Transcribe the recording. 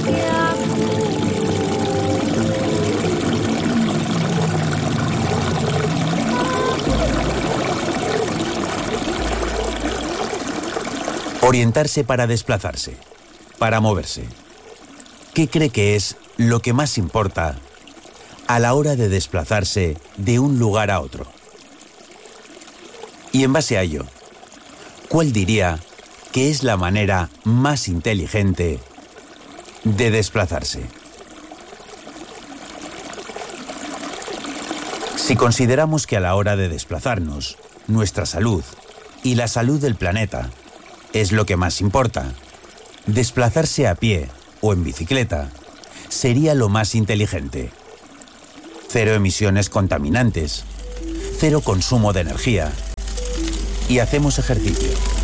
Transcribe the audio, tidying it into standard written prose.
Orientarse para desplazarse, para moverse. ¿Qué cree que es lo que más importa a la hora de desplazarse de un lugar a otro? Y en base a ello, ¿cuál diría que es la manera más inteligente de desplazarse? Si consideramos que a la hora de desplazarnos, nuestra salud y la salud del planeta es lo que más importa, desplazarse a pie o en bicicleta sería lo más inteligente. Cero emisiones contaminantes, cero consumo de energía y hacemos ejercicio.